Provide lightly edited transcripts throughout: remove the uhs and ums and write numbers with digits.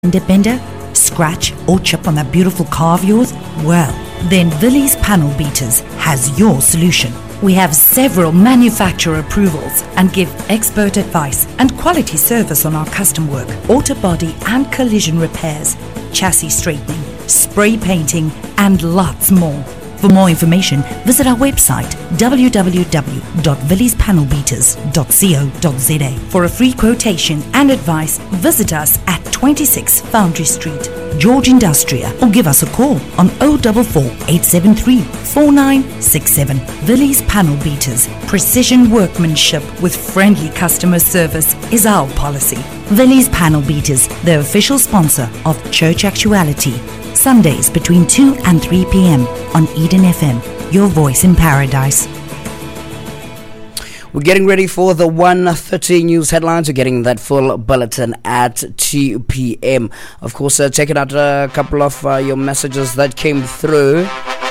bender, scratch or chip on that beautiful car of yours? Well, then Willys Panel Beaters has your solution. We have several manufacturer approvals and give expert advice and quality service on our custom work, auto body and collision repairs, chassis straightening, spray painting and lots more. For more information, visit our website www.willyspanelbeaters.co.za. For a free quotation and advice, visit us at 26 Foundry Street, George Industria, or give us a call on 044 873 4967. Willys Panel Beaters, precision workmanship with friendly customer service is our policy. Willys Panel Beaters, the official sponsor of Church Actuality. Sundays between 2 and 3 p.m. on Eden FM, your voice in paradise. We're getting ready for the 1:30 news headlines. We're getting that full bulletin at 2 p.m. Of course, checking out a couple of your messages that came through.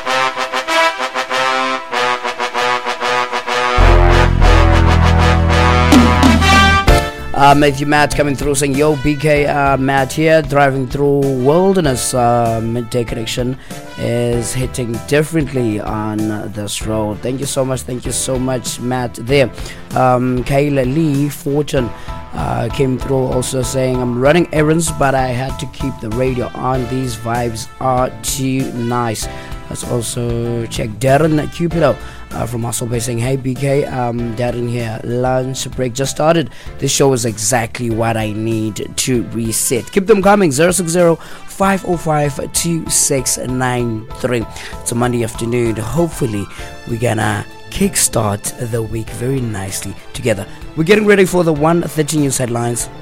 Matthew Matt coming through saying, yo, BK, Matt here, driving through Wilderness. Midday connection is hitting differently on this road. Thank you so much, Matt there. Kayla Lee Fortune came through also saying, I'm running errands, but I had to keep the radio on. These vibes are too nice. Let's also check Darren Cupido from Hustle Bay saying, hey BK, Darren here, lunch break just started. This show is exactly what I need to reset. Keep them coming. 060-505-2693. It's a Monday afternoon. Hopefully we're gonna kickstart the week very nicely together. We're getting ready for the 1:30 news headlines.